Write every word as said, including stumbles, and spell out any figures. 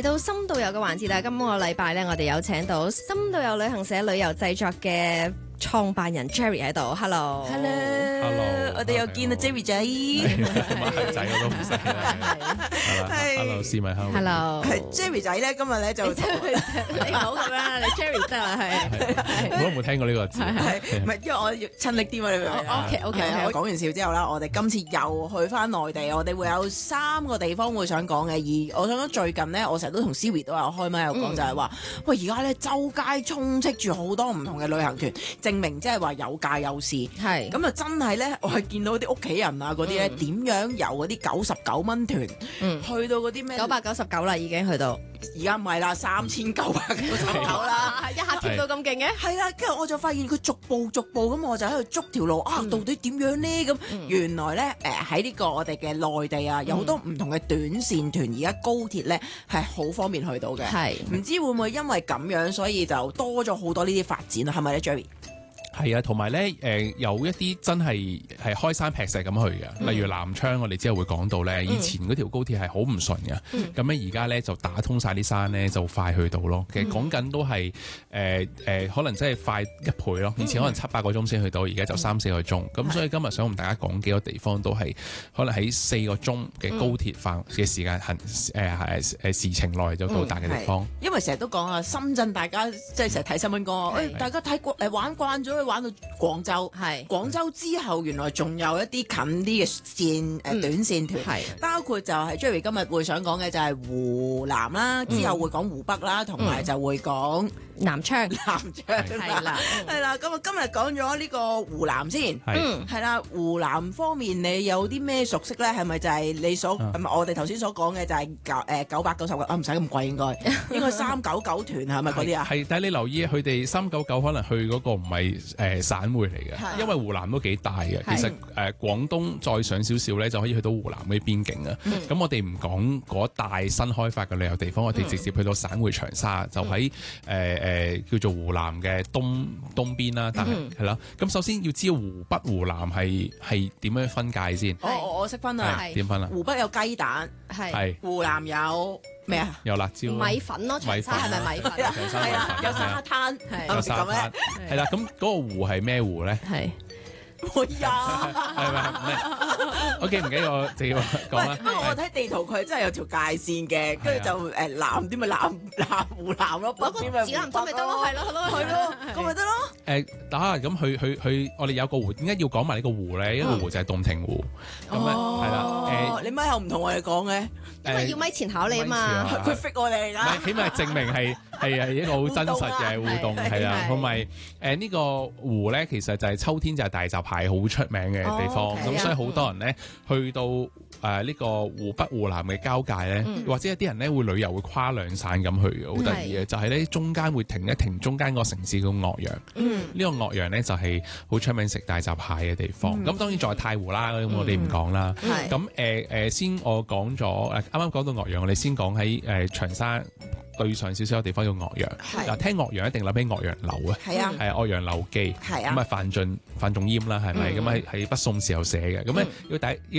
嚟到深度遊嘅環節啦，今個禮拜咧，我哋有請到深度遊旅行社旅遊製作嘅創辦人 Jerry 喺度 ，Hello，Hello， 我哋又見到 Jerry 仔， 馬仔我都唔識啦，係 Hello， 市民 Hello， 係 Jerry 仔咧，今日咧就你唔好咁樣，你 Jerry 得啦，係， 我都冇聽過呢個字， 係唔係？因為我要親歷啲嘛，你明唔明啊 ？OK OK， 我講完笑之後啦，我哋今次又去翻內地，我哋會有三個地方會想講嘅，而我想講最近呢，我成日都同 Siri 都有開麥有講，就係話，喂，而家咧周街充斥住好多唔同嘅旅行團。證明即係話有價有市，係咁啊！真係咧，我係見到啲屋企人啊嗰啲咧，點樣由嗰啲九十九蚊團，嗯，去到嗰啲咩九百九十九啦，已經去到， 而家唔係啦，三千九百九十九啦， 一下貼到咁勁嘅， 係啦，跟住我就發現佢逐步逐步咁，我就喺度捉條路啊，到底點樣呢？咁原來咧誒喺呢個我哋嘅內地啊，有好多唔同嘅短線團，而家高鐵咧係好方便去到嘅，係唔知會唔會因為咁樣，所以就多咗好多呢啲發展啊？係咪咧，Jerry？ 係啊，同埋咧，誒、呃、有一啲真係係開山劈石咁去嘅，嗯、例如南昌，我哋之後會講到咧，以前嗰條高鐵係好唔順嘅，咁咧而家咧就打通晒啲山咧，就快去到咯。其實講緊都係誒誒，可能真係快一倍咯。以前可能七八個鐘先去到，而家就三四個鐘。咁、嗯、所以今日想同大家講幾個地方，都係可能喺四個鐘嘅高鐵範嘅時間行誒誒誒時程內就到達嘅地方。 嗯、因為成日都講啊，深圳大家即係成日睇新聞講啊，誒大家睇誒玩慣咗。玩到廣州，係廣州之後，原來仲有一啲近啲嘅線誒、嗯、短線團，係包括就係 Jerry 今日會想講嘅就係湖南啦，之後會講湖北啦，同埋就會講南昌， 南昌係啦，係啦。咁啊，今日講咗呢個湖南先，嗯，係啦。湖南方面你有啲咩熟悉咧？係咪就係你所唔係我哋頭先所講嘅就係九誒九百九十個啊？唔使咁貴應該，應該三九九團係咪嗰啲啊？ 係，但係你留意佢哋三九九可能去嗰個唔係。誒、呃、散會嚟嘅，因為湖南都幾大嘅。其實誒、呃、廣東再上少少咧，就可以去到湖南嗰啲邊境啊。咁、嗯、我哋唔講嗰大新開發嘅旅遊地方，嗯、我哋直接去到散會長沙，就喺誒誒叫做湖南嘅東東邊啦。但係係啦，咁、嗯、首先要知道湖北、湖南係係點樣分界先？ 我我識分啊， 點分啊？ 湖北有雞蛋，係湖南有。咩啊？ 有辣椒、 米粉咯，長沙係咪米粉？ 係啊，有沙灘， 有沙灘，係啦。咁嗰個湖係咩湖咧？係。 會啊， 係咪？OK，唔緊要，我直接講啦。 不過我睇地圖佢真係有條界線嘅，跟住就誒南啲咪南南湖南咯，北啲咪指南針咪得咯，係咯，係咯， 係咯，咁咪得咯。 誒，打咁佢佢佢，我哋有個湖，點解要講埋呢個湖咧？一個湖就係洞庭湖，咁咧係啦。誒， 你咪後唔同我哋講嘅， 因為要咪前考你啊嘛， 佢 fit 我哋㗎。 起碼證明係係係一個好真實嘅互動，係啦。同埋誒呢個湖咧，其實就係秋天就係大閘蟹好出名嘅地方，咁、oh, okay. 所以好多人咧去到誒呢、呃這個湖北湖南嘅交界咧，嗯、或者有啲人咧會旅遊會跨兩省咁去嘅，好得意嘅，就係咧中間會停一停，中間個城市叫岳陽，嗯、個個呢個岳陽咧就係、是、好出名食大閘蟹嘅地方。咁、嗯、當然仲有太湖啦，咁我哋唔講啦。咁誒誒，先我講咗誒，啱啱講到岳陽，我哋先講喺誒長沙對上少少嘅地方叫岳陽。嗱，聽岳陽一定諗起岳陽樓啊，係啊，係岳陽樓記，咁啊范進范仲淹啦，係咪？咁喺喺北宋時候寫嘅，咁咧要第